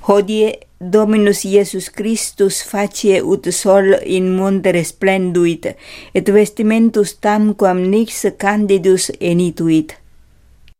Hodie Dominus Iesus Christus facie ut sol in monte resplenduit, et vestimentus tamquam nix candidus enituit.